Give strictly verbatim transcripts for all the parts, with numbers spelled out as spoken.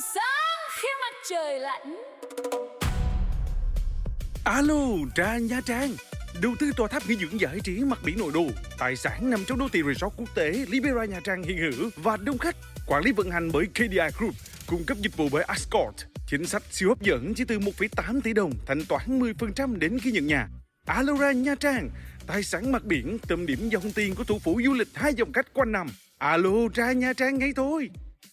sáng khi mặt trời lặn. Alo, Trà Nha Trang. Đầu tư tòa tháp nghỉ dưỡng giải trí mặt biển nội đô, tài sản nằm trong đô thị resort quốc tế Libera Nha Trang hiện hữu và đông khách. Quản lý vận hành bởi ca đê i Group, cung cấp dịch vụ bởi Ascort. Chính sách siêu hấp dẫn chỉ từ một phẩy tám tỷ đồng, thanh toán mười phần trăm đến khi nhận nhà. Alora Nha Trang, tài sản mặt biển, tâm điểm dòng tiền của thủ phủ du lịch hai dòng cách quanh năm. Alo, Trà Nha Trang ngay thôi.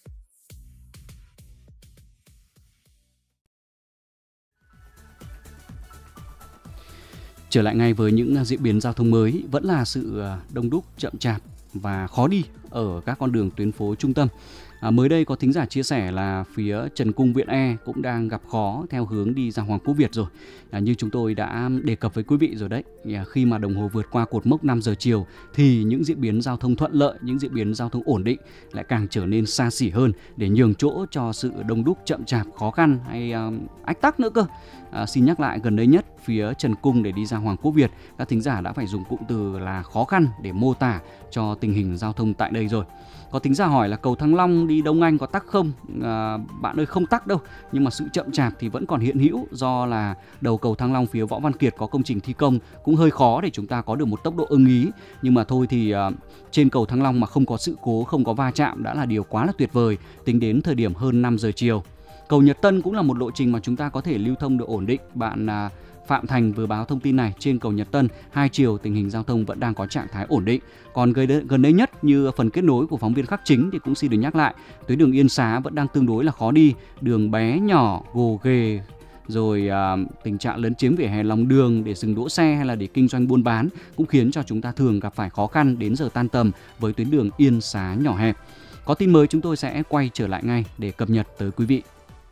Trở lại ngay với những diễn biến giao thông mới, vẫn là sự đông đúc, chậm chạp và khó đi ở các con đường tuyến phố trung tâm. À, mới đây có thính giả chia sẻ là phía Trần Cung Viện E cũng đang gặp khó theo hướng đi ra Hoàng Quốc Việt rồi. À, như chúng tôi đã đề cập với quý vị rồi đấy, à, khi mà đồng hồ vượt qua cột mốc năm giờ chiều thì những diễn biến giao thông thuận lợi, những diễn biến giao thông ổn định lại càng trở nên xa xỉ hơn để nhường chỗ cho sự đông đúc, chậm chạp, khó khăn hay uh, ách tắc nữa cơ. À, xin nhắc lại, gần đây nhất phía Trần Cung để đi ra Hoàng Quốc Việt, các thính giả đã phải dùng cụm từ là khó khăn để mô tả cho tình hình giao thông tại đây rồi. Có thính giả hỏi là cầu Thăng Long đi Đông Anh có tắc không? À, bạn ơi, không tắc đâu, nhưng mà sự chậm chạp thì vẫn còn hiện hữu do là đầu cầu Thăng Long phía Võ Văn Kiệt có công trình thi công, cũng hơi khó để chúng ta có được một tốc độ ưng ý. Nhưng mà thôi thì à, trên cầu Thăng Long mà không có sự cố, không có va chạm đã là điều quá là tuyệt vời tính đến thời điểm hơn năm giờ chiều. Cầu Nhật Tân cũng là một lộ trình mà chúng ta có thể lưu thông được ổn định. Bạn à, Phạm Thành vừa báo thông tin này, trên cầu Nhật Tân hai chiều tình hình giao thông vẫn đang có trạng thái ổn định. Còn gần đây nhất như phần kết nối của phóng viên Khắc Chính thì cũng xin được nhắc lại, tuyến đường Yên Xá vẫn đang tương đối là khó đi, đường bé nhỏ, gồ ghề, rồi à, tình trạng lấn chiếm vỉa hè lòng đường để dừng đỗ xe hay là để kinh doanh buôn bán cũng khiến cho chúng ta thường gặp phải khó khăn đến giờ tan tầm với tuyến đường Yên Xá nhỏ hẹp. Có tin mới chúng tôi sẽ quay trở lại ngay để cập nhật tới quý vị.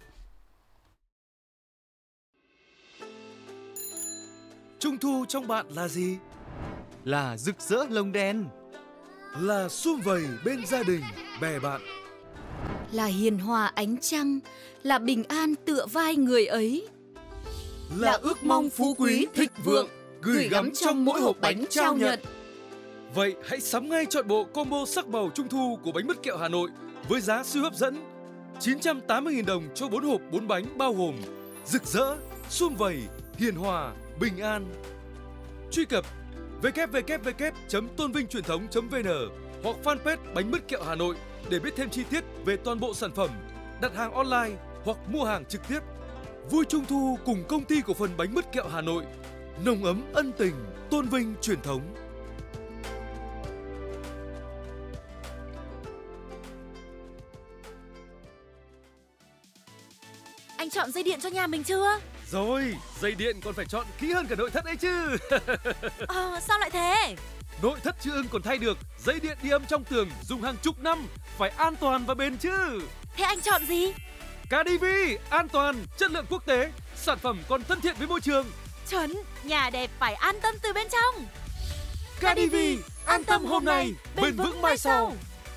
Trung thu trong bạn là gì? Là rực rỡ lồng đèn, là sum vầy bên gia đình, bè bạn, là hiền hòa ánh trăng, là bình an tựa vai người ấy, là ước mong phú quý thịnh vượng gửi gắm trong mỗi hộp bánh trao nhận. Vậy hãy sắm ngay trọn bộ combo sắc màu trung thu của bánh mứt kẹo Hà Nội với giá siêu hấp dẫn chín trăm tám mươi nghìn đồng cho bốn hộp bốn bánh bao gồm rực rỡ, sum vầy, hiền hòa, bình an. Truy cập w w w chấm tôn vinh truyền thống chấm v n hoặc fanpage bánh mứt kẹo Hà Nội để biết thêm chi tiết về toàn bộ sản phẩm, đặt hàng online hoặc mua hàng trực tiếp. Vui Trung thu cùng công ty cổ phần bánh mứt kẹo Hà Nội, nồng ấm ân tình, tôn vinh truyền thống. Anh chọn dây điện cho nhà mình chưa? Rồi, dây điện còn phải chọn kỹ hơn cả nội thất ấy chứ. À, sao lại thế? Nội thất chưa ưng còn thay được, dây điện đi âm trong tường dùng hàng chục năm, phải an toàn và bền chứ. Thế anh chọn gì? ca đê vê, an toàn, chất lượng quốc tế, sản phẩm còn thân thiện với môi trường. Chuẩn, nhà đẹp phải an tâm từ bên trong. ca đê vê, an tâm hôm nay, bền vững mai sau.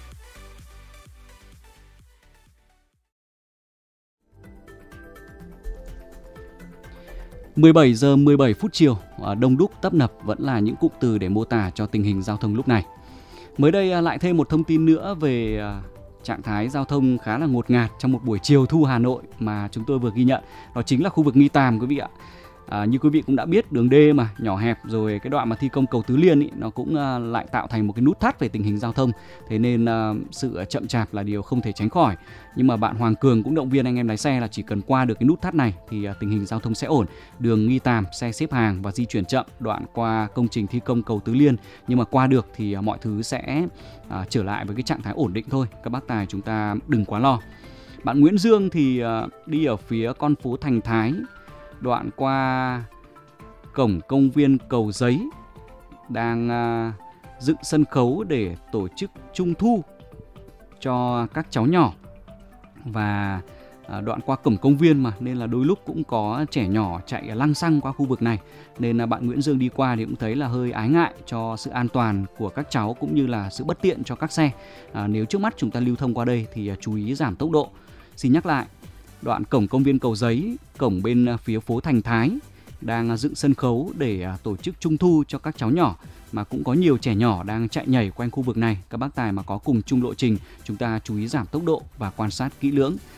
mười bảy giờ mười bảy phút chiều, đông đúc tấp nập vẫn là những cụm từ để mô tả cho tình hình giao thông lúc này. Mới đây lại thêm một thông tin nữa về trạng thái giao thông khá là ngột ngạt trong một buổi chiều thu Hà Nội mà chúng tôi vừa ghi nhận. Đó chính là khu vực Nghi Tàm quý vị ạ. À, như quý vị cũng đã biết, đường D mà nhỏ hẹp, rồi cái đoạn mà thi công cầu Tứ Liên ý, nó cũng uh, lại tạo thành một cái nút thắt về tình hình giao thông. Thế nên uh, sự chậm chạp là điều không thể tránh khỏi. Nhưng mà bạn Hoàng Cường cũng động viên anh em lái xe là chỉ cần qua được cái nút thắt này thì uh, tình hình giao thông sẽ ổn. Đường Nghi Tàm xe xếp hàng và di chuyển chậm, đoạn qua công trình thi công cầu Tứ Liên, nhưng mà qua được thì uh, mọi thứ sẽ uh, trở lại với cái trạng thái ổn định thôi. Các bác tài chúng ta đừng quá lo. Bạn Nguyễn Dương thì uh, đi ở phía con phố Thành Thái, đoạn qua cổng công viên Cầu Giấy, đang uh, dựng sân khấu để tổ chức trung thu cho các cháu nhỏ. Và uh, đoạn qua cổng công viên mà, nên là đôi lúc cũng có trẻ nhỏ chạy lăng xăng qua khu vực này. Nên uh, bạn Nguyễn Dương đi qua thì cũng thấy là hơi ái ngại cho sự an toàn của các cháu cũng như là sự bất tiện cho các xe. Uh, nếu trước mắt chúng ta lưu thông qua đây thì uh, chú ý giảm tốc độ. Xin nhắc lại, đoạn cổng công viên Cầu Giấy, cổng bên phía phố Thành Thái đang dựng sân khấu để tổ chức trung thu cho các cháu nhỏ, mà cũng có nhiều trẻ nhỏ đang chạy nhảy quanh khu vực này. Các bác tài mà có cùng chung lộ trình, chúng ta chú ý giảm tốc độ và quan sát kỹ lưỡng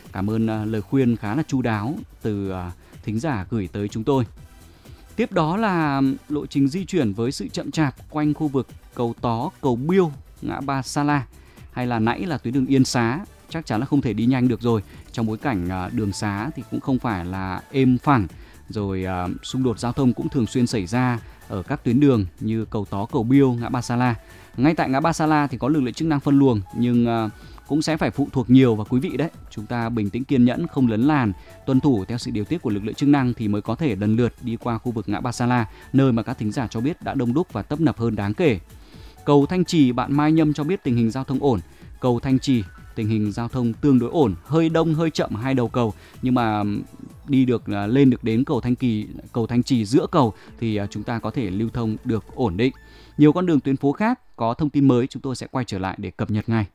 Cảm ơn uh, lời khuyên khá là chu đáo từ uh, thính giả gửi tới chúng tôi. Tiếp đó là lộ trình di chuyển với sự chậm chạp quanh khu vực cầu Tó, cầu Biêu, ngã ba Sa La hay là nãy là tuyến đường Yên Xá, chắc chắn là không thể đi nhanh được rồi. Trong bối cảnh uh, đường xá thì cũng không phải là êm phẳng, rồi uh, xung đột giao thông cũng thường xuyên xảy ra ở các tuyến đường như cầu Tó, cầu Biêu, ngã ba Sa La. Ngay tại ngã ba Sa La thì có lực lượng chức năng phân luồng, nhưng uh, cũng sẽ phải phụ thuộc nhiều vào quý vị đấy. Chúng ta bình tĩnh kiên nhẫn, không lấn làn, tuân thủ theo sự điều tiết của lực lượng chức năng thì mới có thể lần lượt đi qua khu vực ngã ba Sa La, nơi mà các thính giả cho biết đã đông đúc và tấp nập hơn đáng kể. Cầu Thanh Trì, bạn Mai Nhâm cho biết tình hình giao thông ổn. Cầu Thanh Trì tình hình giao thông tương đối ổn, hơi đông hơi chậm hai đầu cầu, nhưng mà đi được lên được đến cầu Thanh Kỳ, cầu Thanh Trì giữa cầu thì chúng ta có thể lưu thông được ổn định. Nhiều con đường tuyến phố khác có thông tin mới chúng tôi sẽ quay trở lại để cập nhật ngay.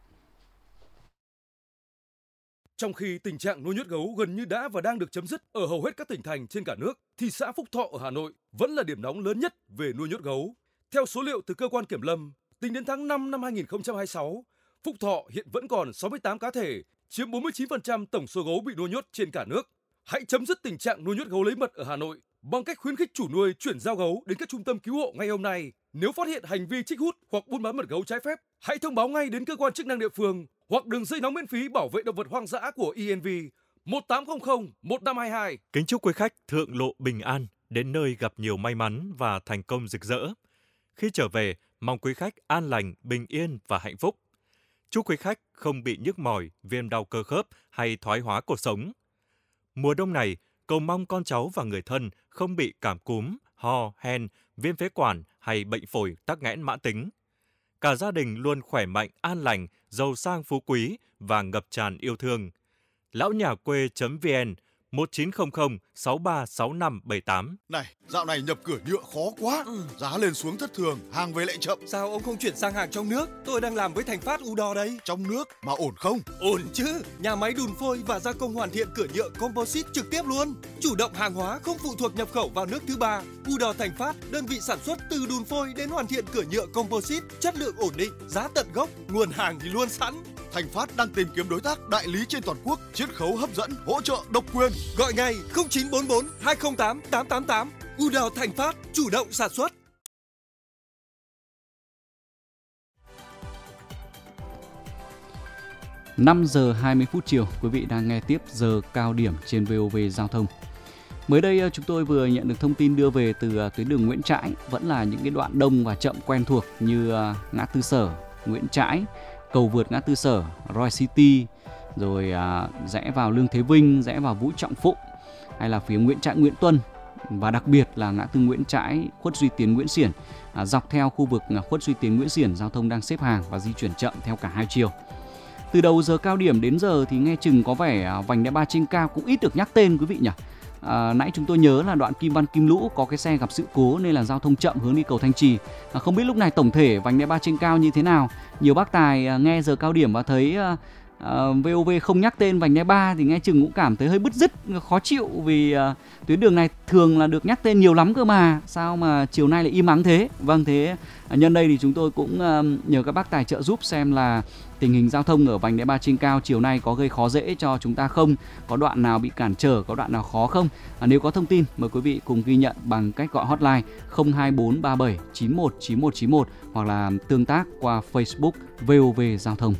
Trong khi tình trạng nuôi nhốt gấu gần như đã và đang được chấm dứt ở hầu hết các tỉnh thành trên cả nước, thì xã Phúc Thọ ở Hà Nội vẫn là điểm nóng lớn nhất về nuôi nhốt gấu. Theo số liệu từ cơ quan kiểm lâm, tính đến tháng năm năm hai nghìn không trăm hai mươi sáu, Phúc Thọ hiện vẫn còn sáu mươi tám cá thể, chiếm bốn mươi chín phần trăm tổng số gấu bị nuôi nhốt trên cả nước. Hãy chấm dứt tình trạng nuôi nhốt gấu lấy mật ở Hà Nội bằng cách khuyến khích chủ nuôi chuyển giao gấu đến các trung tâm cứu hộ ngay hôm nay. Nếu phát hiện hành vi trích hút hoặc buôn bán mật gấu trái phép, hãy thông báo ngay đến cơ quan chức năng địa phương hoặc đường dây nóng miễn phí bảo vệ động vật hoang dã của i en vê một tám không không một năm hai hai. Kính chúc quý khách thượng lộ bình an, đến nơi gặp nhiều may mắn và thành công rực rỡ. Khi trở về, mong quý khách an lành, bình yên và hạnh phúc. Chúc quý khách không bị nhức mỏi, viêm đau cơ khớp hay thoái hóa cột sống. Mùa đông này, cầu mong con cháu và người thân không bị cảm cúm, ho, hen, viêm phế quản hay bệnh phổi tắc nghẽn mãn tính. Cả gia đình luôn khỏe mạnh, an lành, giàu sang phú quý và ngập tràn yêu thương. lão nhà quê.vn một chín không không sáu ba sáu năm bảy tám. Này, dạo này nhập cửa nhựa khó quá, ừ. giá lên xuống thất thường, hàng về lại chậm. Sao ông không chuyển sang hàng trong nước? Tôi đang làm với Thành Phát Udor đây. Trong nước mà ổn không? Ổn chứ, nhà máy đùn phôi và gia công hoàn thiện cửa nhựa composite trực tiếp luôn. Chủ động hàng hóa, không phụ thuộc nhập khẩu vào nước thứ ba. Udor Thành Phát, đơn vị sản xuất từ đùn phôi đến hoàn thiện cửa nhựa composite, chất lượng ổn định, giá tận gốc, nguồn hàng thì luôn sẵn. Thành Phát đang tìm kiếm đối tác đại lý trên toàn quốc, chiết khấu hấp dẫn, hỗ trợ độc quyền. Gọi ngay không chín bốn bốn hai không tám tám tám tám. Udor Thành Phát, chủ động sản xuất. năm giờ hai mươi phút chiều, quý vị đang nghe tiếp giờ cao điểm trên vê o vê Giao thông. Mới đây chúng tôi vừa nhận được thông tin đưa về từ tuyến đường Nguyễn Trãi, vẫn là những cái đoạn đông và chậm quen thuộc như ngã tư Sở, Nguyễn Trãi, cầu vượt ngã tư Sở, Royal City, rồi à, rẽ vào Lương Thế Vinh, rẽ vào Vũ Trọng Phụng, hay là phía Nguyễn Trãi, Nguyễn Tuân, và đặc biệt là ngã tư Nguyễn Trãi, Khuất Duy Tiến, Nguyễn Xiển. À, dọc theo khu vực Khuất Duy Tiến, Nguyễn Xiển, giao thông đang xếp hàng và di chuyển chậm theo cả hai chiều. Từ đầu giờ cao điểm đến giờ thì nghe chừng có vẻ vành đai ba trên cao cũng ít được nhắc tên quý vị nhỉ. À, nãy chúng tôi nhớ là đoạn Kim Văn Kim Lũ có cái xe gặp sự cố nên là giao thông chậm hướng đi cầu Thanh Trì. À, không biết lúc này tổng thể vành đai ba trên cao như thế nào. Nhiều bác tài à, nghe giờ cao điểm và thấy à, à, vê o vê không nhắc tên vành đai ba thì nghe chừng cũng cảm thấy hơi bứt rứt, khó chịu vì à, tuyến đường này thường là được nhắc tên nhiều lắm cơ mà. Sao mà chiều nay lại im ắng thế? Vâng, thế à, nhân đây thì chúng tôi cũng à, nhờ các bác tài trợ giúp xem là tình hình giao thông ở vành đai ba trên cao chiều nay có gây khó dễ cho chúng ta không? Có đoạn nào bị cản trở, có đoạn nào khó không? À, nếu có thông tin, mời quý vị cùng ghi nhận bằng cách gọi hotline không hai bốn ba bảy chín một chín một chín một hoặc là tương tác qua Facebook vê o vê Giao thông.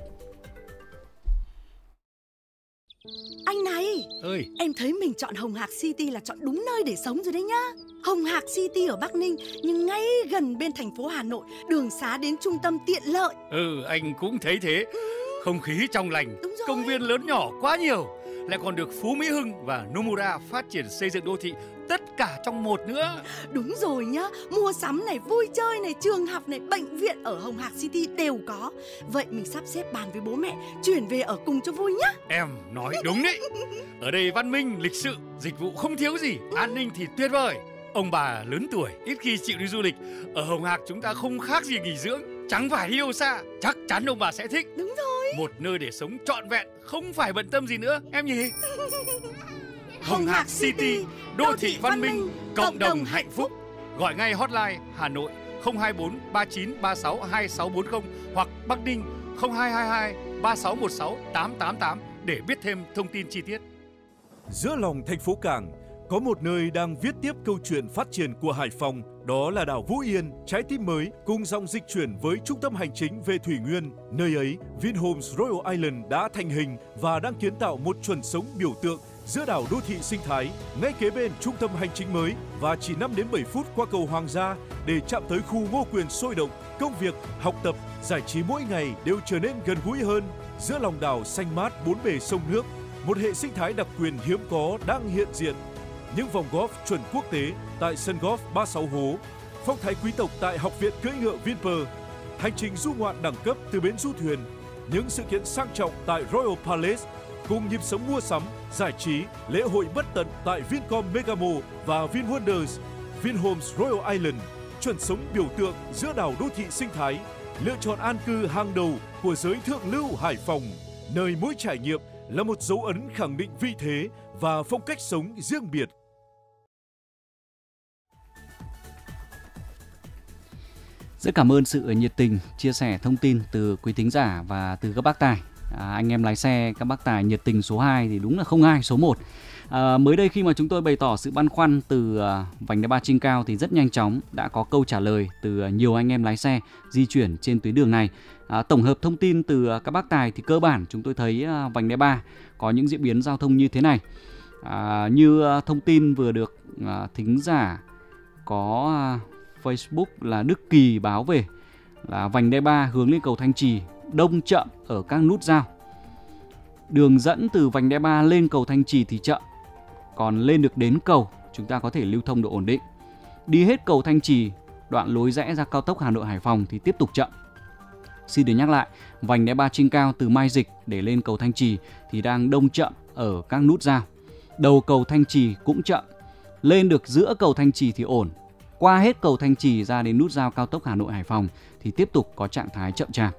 Anh này, ơi, em thấy mình chọn Hồng Hạc City là chọn đúng nơi để sống rồi đấy nhá. Hồng Hạc City ở Bắc Ninh nhưng ngay gần bên thành phố Hà Nội, đường xá đến trung tâm tiện lợi. Ừ, anh cũng thấy thế. Ừ. Không khí trong lành, công viên lớn nhỏ quá nhiều, lại còn được Phú Mỹ Hưng và Nomura phát triển xây dựng đô thị tất cả trong một nữa. Đúng rồi nhá, mua sắm này, vui chơi này, trường học này, bệnh viện ở Hồng Hạc City đều có. Vậy mình sắp xếp bàn với bố mẹ chuyển về ở cùng cho vui nhá. Em nói đúng đấy. Ở đây văn minh, lịch sự, dịch vụ không thiếu gì, an ninh thì tuyệt vời. Ông bà lớn tuổi ít khi chịu đi du lịch, ở Hồng Hạc chúng ta không khác gì nghỉ dưỡng, chẳng phải đi đâu xa. Chắc chắn ông bà sẽ thích. Đúng rồi. Một nơi để sống trọn vẹn, không phải bận tâm gì nữa em nhỉ. Hồng Hạc City, đô thị văn minh, cộng đồng hạnh phúc. Gọi ngay hotline Hà Nội không hai bốn ba chín ba sáu hai sáu bốn không hoặc Bắc Ninh không hai hai hai ba sáu một sáu tám tám tám để biết thêm thông tin chi tiết. Giữa lòng thành phố Cảng, có một nơi đang viết tiếp câu chuyện phát triển của Hải Phòng, đó là đảo Vũ Yên, trái tim mới cùng dòng dịch chuyển với trung tâm hành chính về Thủy Nguyên. Nơi ấy, Vinhomes Royal Island đã thành hình và đang kiến tạo một chuẩn sống biểu tượng giữa đảo đô thị sinh thái, ngay kế bên trung tâm hành chính mới và chỉ năm đến bảy phút qua cầu Hoàng gia để chạm tới khu Ngô Quyền sôi động. Công việc, học tập, giải trí mỗi ngày đều trở nên gần gũi hơn. Giữa lòng đảo xanh mát bốn bề sông nước, một hệ sinh thái đặc quyền hiếm có đang hiện diện. Những vòng golf chuẩn quốc tế tại sân golf ba mươi sáu hố, phong thái quý tộc tại Học viện cưỡi ngựa Vinpearl, hành trình du ngoạn đẳng cấp từ bến du thuyền, những sự kiện sang trọng tại Royal Palace, cùng nhịp sống mua sắm, giải trí, lễ hội bất tận tại Vincom Megamo và VinWonders. Vinhomes Royal Island, chuẩn sống biểu tượng giữa đảo đô thị sinh thái, lựa chọn an cư hàng đầu của giới thượng lưu Hải Phòng, nơi mỗi trải nghiệm là một dấu ấn khẳng định vị thế và phong cách sống riêng biệt. Rất cảm ơn sự nhiệt tình chia sẻ thông tin từ quý thính giả và từ các bác tài. À, anh em lái xe, các bác tài nhiệt tình số hai thì đúng là không ai số một. À, mới đây khi mà chúng tôi bày tỏ sự băn khoăn từ uh, vành đai ba trên cao thì rất nhanh chóng đã có câu trả lời từ uh, nhiều anh em lái xe di chuyển trên tuyến đường này. À, tổng hợp thông tin từ uh, các bác tài thì cơ bản chúng tôi thấy uh, vành đai ba có những diễn biến giao thông như thế này. À, như uh, thông tin vừa được uh, thính giả có uh, Facebook là Đức Kỳ báo về là vành đai ba hướng lên cầu Thanh Trì đông chậm ở các nút giao. Đường dẫn từ vành đai ba lên cầu Thanh Trì thì chậm, còn lên được đến cầu chúng ta có thể lưu thông được ổn định. Đi hết cầu Thanh Trì, đoạn lối rẽ ra cao tốc Hà Nội Hải Phòng thì tiếp tục chậm. Xin được nhắc lại, vành đai ba trên cao từ Mai Dịch để lên cầu Thanh Trì thì đang đông chậm ở các nút giao. Đầu cầu Thanh Trì cũng chậm, lên được giữa cầu Thanh Trì thì ổn. Qua hết cầu Thanh Trì ra đến nút giao cao tốc Hà Nội Hải Phòng thì tiếp tục có trạng thái chậm chạp.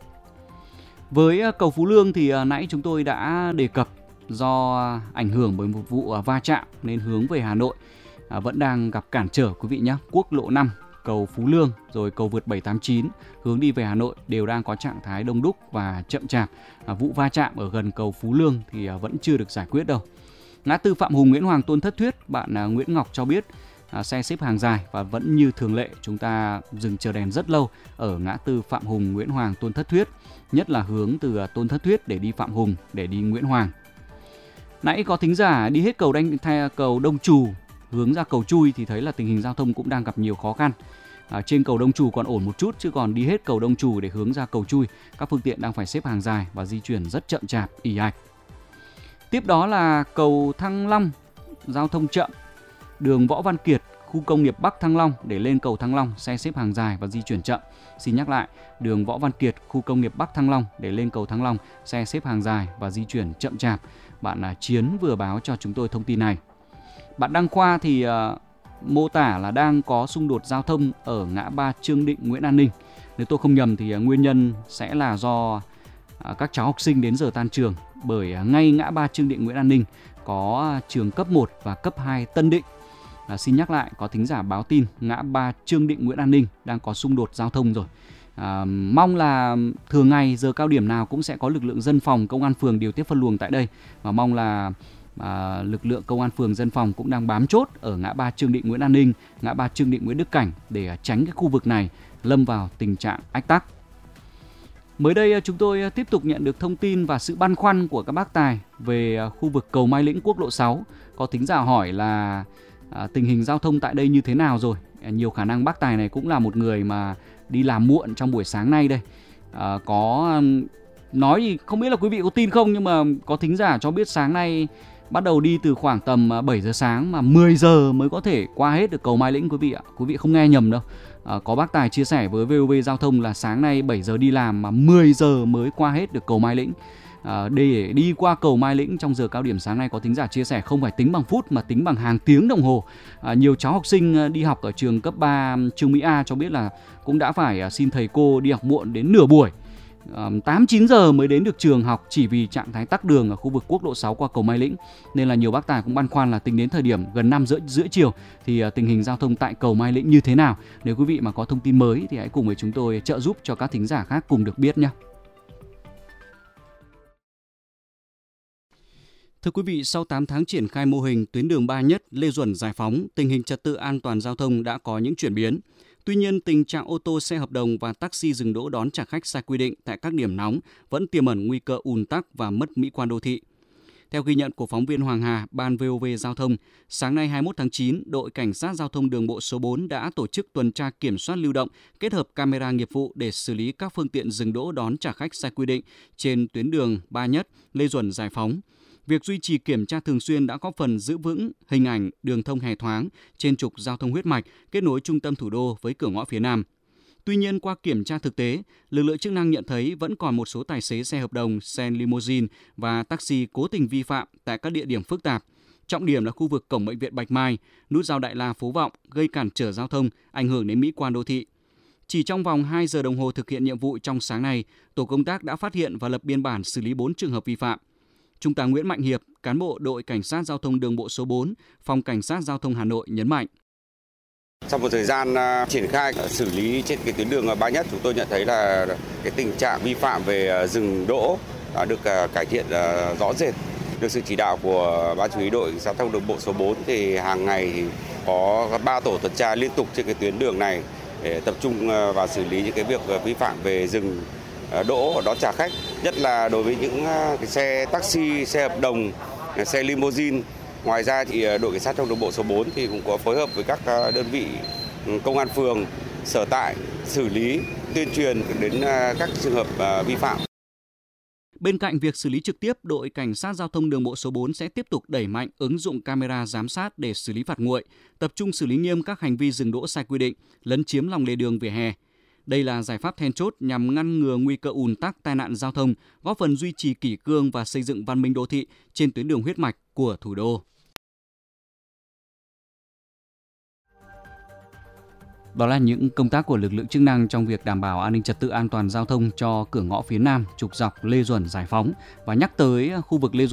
Với cầu Phú Lương thì nãy chúng tôi đã đề cập do ảnh hưởng bởi một vụ va chạm nên hướng về Hà Nội vẫn đang gặp cản trở quý vị nhé. Quốc lộ năm, cầu Phú Lương rồi cầu vượt bảy tám chín hướng đi về Hà Nội đều đang có trạng thái đông đúc và chậm chạp. Vụ va chạm ở gần cầu Phú Lương thì vẫn chưa được giải quyết đâu. Ngã tư Phạm Hùng Nguyễn Hoàng Tôn Thất Thuyết, bạn Nguyễn Ngọc cho biết À, xe xếp hàng dài và vẫn như thường lệ chúng ta dừng chờ đèn rất lâu ở ngã tư Phạm Hùng Nguyễn Hoàng Tôn Thất Thuyết, nhất là hướng từ Tôn Thất Thuyết để đi Phạm Hùng để đi Nguyễn Hoàng. Nãy có thính giả đi hết cầu Đanh, thay cầu Đông Trù hướng ra cầu Chui thì thấy là tình hình giao thông cũng đang gặp nhiều khó khăn. À, trên cầu Đông Trù còn ổn một chút, chứ còn đi hết cầu Đông Trù để hướng ra cầu Chui các phương tiện đang phải xếp hàng dài và di chuyển rất chậm chạp, ì ạch. Tiếp đó là cầu Thăng Long, giao thông chậm. Đường Võ Văn Kiệt, khu công nghiệp Bắc Thăng Long để lên cầu Thăng Long, xe xếp hàng dài và di chuyển chậm. Xin nhắc lại, đường Võ Văn Kiệt, khu công nghiệp Bắc Thăng Long để lên cầu Thăng Long, xe xếp hàng dài và di chuyển chậm chạp. Bạn Chiến vừa báo cho chúng tôi thông tin này. Bạn Đăng Khoa thì uh, mô tả là đang có xung đột giao thông ở ngã ba Trương Định Nguyễn An Ninh. Nếu tôi không nhầm thì uh, nguyên nhân sẽ là do uh, các cháu học sinh đến giờ tan trường, bởi uh, ngay ngã ba Trương Định Nguyễn An Ninh có uh, trường cấp một và cấp hai Tân Định. À, xin nhắc lại, có thính giả báo tin ngã ba Trương Định Nguyễn An Ninh đang có xung đột giao thông rồi. À, mong là thường ngày giờ cao điểm nào cũng sẽ có lực lượng dân phòng, công an phường điều tiết phân luồng tại đây. Và mong là à, lực lượng công an phường dân phòng cũng đang bám chốt ở ngã ba Trương Định Nguyễn An Ninh, ngã ba Trương Định Nguyễn Đức Cảnh để tránh cái khu vực này lâm vào tình trạng ách tắc. Mới đây chúng tôi tiếp tục nhận được thông tin và sự băn khoăn của các bác tài về khu vực cầu Mai Lĩnh quốc lộ sáu. Có thính giả hỏi là À, tình hình giao thông tại đây như thế nào rồi? À, nhiều khả năng bác tài này cũng là một người mà đi làm muộn trong buổi sáng nay đây. À, có um, nói thì không biết là quý vị có tin không, nhưng mà có thính giả cho biết sáng nay bắt đầu đi từ khoảng tầm bảy giờ sáng mà mười giờ mới có thể qua hết được cầu Mai Lĩnh quý vị ạ. Quý vị không nghe nhầm đâu. À, có bác tài chia sẻ với vê o vê Giao thông là sáng nay bảy giờ đi làm mà mười giờ mới qua hết được cầu Mai Lĩnh. À, để đi qua cầu Mai Lĩnh trong giờ cao điểm sáng nay, có thính giả chia sẻ không phải tính bằng phút mà tính bằng hàng tiếng đồng hồ. À, nhiều cháu học sinh đi học ở trường cấp ba Trương Mỹ A cho biết là cũng đã phải xin thầy cô đi học muộn đến nửa buổi, à, tám chín giờ mới đến được trường học chỉ vì trạng thái tắc đường ở khu vực quốc lộ sáu qua cầu Mai Lĩnh. Nên là nhiều bác tài cũng băn khoăn là tính đến thời điểm gần năm rưỡi rưỡi chiều thì tình hình giao thông tại cầu Mai Lĩnh như thế nào. Nếu quý vị mà có thông tin mới thì hãy cùng với chúng tôi trợ giúp cho các thính giả khác cùng được biết nhé. Thưa quý vị, sau tám tháng triển khai mô hình tuyến đường Ba Nhất, Lê Duẩn Giải Phóng, tình hình trật tự an toàn giao thông đã có những chuyển biến. Tuy nhiên, tình trạng ô tô xe hợp đồng và taxi dừng đỗ đón trả khách sai quy định tại các điểm nóng vẫn tiềm ẩn nguy cơ ùn tắc và mất mỹ quan đô thị. Theo ghi nhận của phóng viên Hoàng Hà, Ban vê o vê Giao thông, sáng nay hai mươi mốt tháng chín, đội Cảnh sát Giao thông đường bộ số bốn đã tổ chức tuần tra kiểm soát lưu động kết hợp camera nghiệp vụ để xử lý các phương tiện dừng đỗ đón trả khách sai quy định trên tuyến đường Ba Nhất, Lê Duẩn Giải Phóng. Việc duy trì kiểm tra thường xuyên đã góp phần giữ vững hình ảnh đường thông hề thoáng trên trục giao thông huyết mạch kết nối trung tâm thủ đô với cửa ngõ phía Nam. Tuy nhiên, qua kiểm tra thực tế, lực lượng chức năng nhận thấy vẫn còn một số tài xế xe hợp đồng, xe limousine và taxi cố tình vi phạm tại các địa điểm phức tạp. Trọng điểm là khu vực cổng bệnh viện Bạch Mai, nút giao Đại La Phố Vọng gây cản trở giao thông, ảnh hưởng đến mỹ quan đô thị. Chỉ trong vòng hai giờ đồng hồ thực hiện nhiệm vụ trong sáng nay, tổ công tác đã phát hiện và lập biên bản xử lý bốn trường hợp vi phạm. Trung tá Nguyễn Mạnh Hiệp, cán bộ đội Cảnh sát Giao thông đường bộ số bốn, Phòng Cảnh sát Giao thông Hà Nội nhấn mạnh. Trong một thời gian uh, triển khai uh, xử lý trên cái tuyến đường Ba Nhất, chúng tôi nhận thấy là cái tình trạng vi phạm về uh, dừng đỗ đã được uh, cải thiện uh, rõ rệt. Được sự chỉ đạo của Ban chỉ huy đội Giao thông đường bộ số bốn thì hàng ngày thì có ba tổ tuần tra liên tục trên cái tuyến đường này để tập trung uh, vào xử lý những cái việc uh, vi phạm về dừng uh, đỗ đón trả khách, nhất là đối với những uh, cái xe taxi, xe hợp đồng, xe limousine. Ngoài ra thì đội Cảnh sát Giao thông đường bộ số bốn thì cũng có phối hợp với các đơn vị công an phường, sở tại xử lý, tuyên truyền đến các trường hợp vi phạm. Bên cạnh việc xử lý trực tiếp, đội Cảnh sát Giao thông đường bộ số bốn sẽ tiếp tục đẩy mạnh ứng dụng camera giám sát để xử lý phạt nguội, tập trung xử lý nghiêm các hành vi dừng đỗ sai quy định, lấn chiếm lòng lề đường vỉa hè. Đây là giải pháp then chốt nhằm ngăn ngừa nguy cơ ùn tắc tai nạn giao thông, góp phần duy trì kỷ cương và xây dựng văn minh đô thị trên tuyến đường huyết mạch của thủ đô. Đó là những công tác của lực lượng chức năng trong việc đảm bảo an ninh trật tự an toàn giao thông cho cửa ngõ phía Nam, trục dọc Lê Duẩn Giải Phóng. Và nhắc tới khu vực Lê Duẩn